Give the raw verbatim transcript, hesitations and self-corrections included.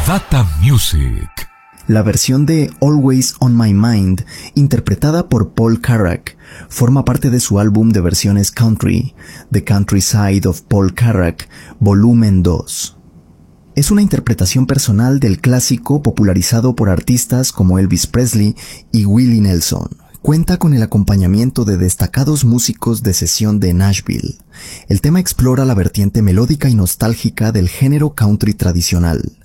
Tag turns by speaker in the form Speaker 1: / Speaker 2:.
Speaker 1: Data Music.
Speaker 2: La versión de Always on My Mind, interpretada por Paul Carrack, forma parte de su álbum de versiones country, The Countryside of Paul Carrack, volumen dos. Es una interpretación personal del clásico popularizado por artistas como Elvis Presley y Willie Nelson. Cuenta con el acompañamiento de destacados músicos de sesión de Nashville. El tema explora la vertiente melódica y nostálgica del género country tradicional,